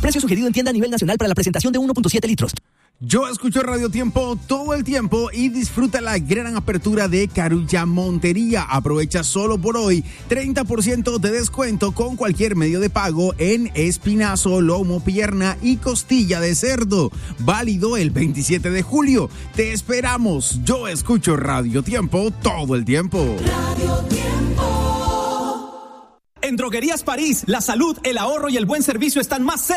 Precio sugerido en tienda a nivel nacional para la presentación de 1.7 litros. Yo escucho Radio Tiempo todo el tiempo y disfruta la gran apertura de Carulla Montería. Aprovecha solo por hoy 30% de descuento con cualquier medio de pago en espinazo, lomo, pierna y costilla de cerdo. Válido el 27 de julio. Te esperamos. Yo escucho Radio Tiempo todo el tiempo. Radio Tiempo. En Droguerías París, la salud, el ahorro y el buen servicio están más cerca